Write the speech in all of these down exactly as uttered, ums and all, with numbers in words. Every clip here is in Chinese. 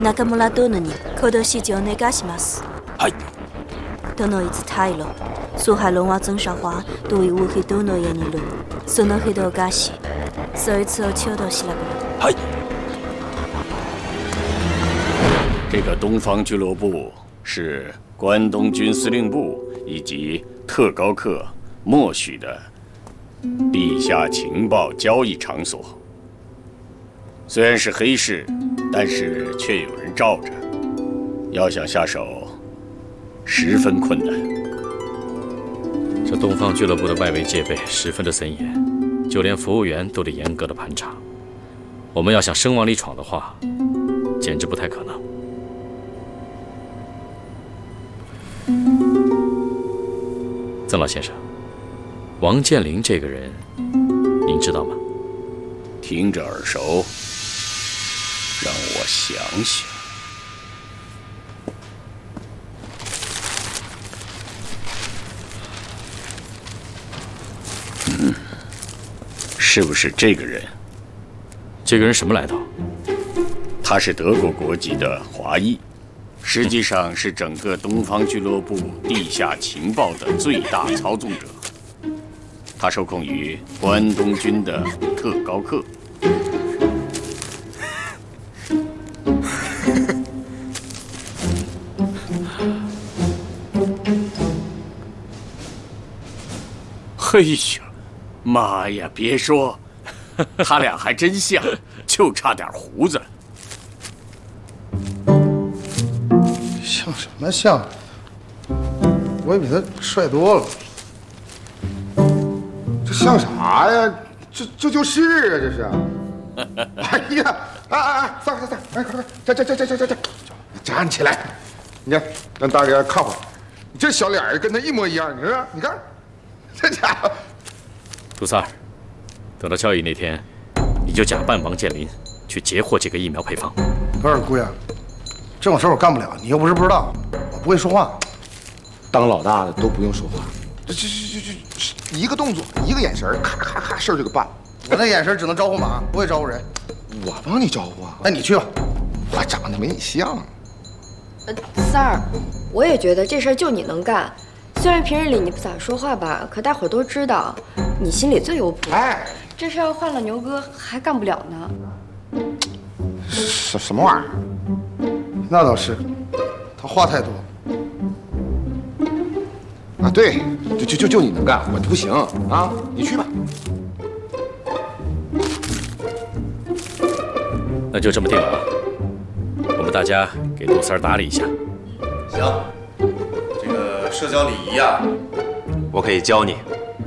中村殿に行動指示お願いします。 はい。 殿いつ退路？苏海龙王曾少华都已乌黑殿の家にいる。その日を餓死。そいつをちょうど調べる。 はい。 这个东方俱乐部是关东军司令部以及特高课默许的地下情报交易场所。虽然是黑市，但是却有人罩着，要想下手，十分困难。 这东方俱乐部的外围戒备十分的森严，就连服务员都得严格的盘查。我们要想生往里闯的话，简直不太可能。曾老先生，王健林这个人，您知道吗？ 听着耳熟，让我想想。嗯，是不是这个人？ 这个人什么来头？ 他是德国国籍的华裔，实际上是整个东方俱乐部地下情报的最大操纵者。他受控于关东军的特高课。嘿呀，妈呀！别说，他俩还真像，就差点胡子。 像什么像？我也比他帅多了。这像啥呀？这这就是啊，这是。哎呀，哎哎哎，三三三，哎，快快，站站站站站站站，站起来！你看，让大家看会儿，你这小脸跟他一模一样，你说？你看，这家伙。 杜三儿，等到交易那天，你就假扮王健林去截获这个疫苗配方。 不是姑爷，这种事我干不了，你又不是不知道，我不会说话。 当老大的都不用说话， 这这这这这一个动作，一个眼神，咔咔咔，事儿就给办了。我那眼神只能招呼马，不会招呼人。 我帮你招呼啊？ 那你去吧。 我长得没你像。 呃，三儿，我也觉得这事儿就你能干。虽然平日里你不咋说话吧，可大伙都知道你心里最有谱。 哎， 这事要换了牛哥还干不了呢。 什什么玩意儿？那倒是，他话太多。 啊，对，就就就就你能干，我不行啊！你去吧。 那就这么定了啊！我们大家给杜三儿打理一下。 行，这个社交礼仪啊，我可以教你。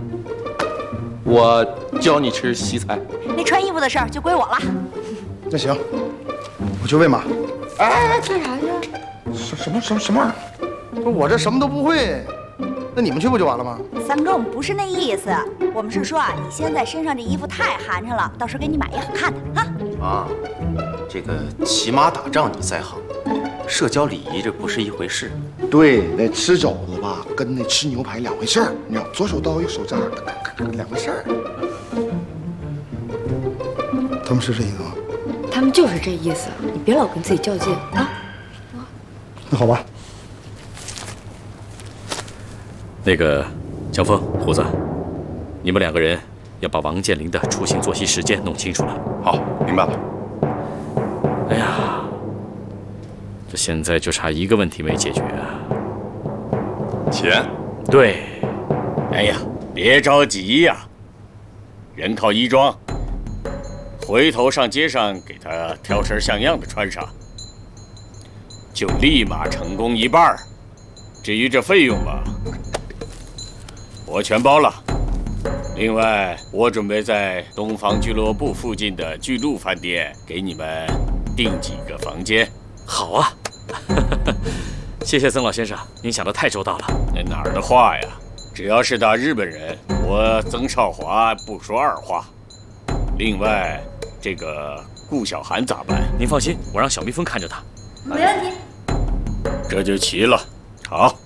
我教你吃西餐。 那穿衣服的事儿就归我了。 那行，我去喂马。 哎，干啥去？ 什什么什么什么玩意儿？不是我这什么都不会，那你们去不就完了吗？ 三哥，我们不是那意思，我们是说啊，你现在身上这衣服太寒碜了，到时候给你买一好看的啊。 啊，这个骑马打仗你在行，社交礼仪这不是一回事。 对，那吃肘子吧，跟那吃牛排两回事儿。你知道，左手刀右手渣，两回事儿。他们是这意思吗？ 他们就是这意思，你别老跟自己较劲啊。 那好吧。 那个，江峰、胡子，你们两个人要把王健林的出行作息时间弄清楚了。 好，明白了。 哎呀，这现在就差一个问题没解决啊。 钱。 对。 哎呀，别着急呀，人靠衣装，回头上街上给他挑身像样的穿上，就立马成功一半。至于这费用吧，我全包了。另外，我准备在东方俱乐部附近的巨鹿饭店给你们订几个房间。 好啊，谢谢曾老先生，您想得太周到了。 那哪儿的话呀？只要是打日本人，我曾少华不说二话。另外，这个顾小涵咋办？ 您放心，我让小蜜蜂看着他。 没问题。 这就齐了。好。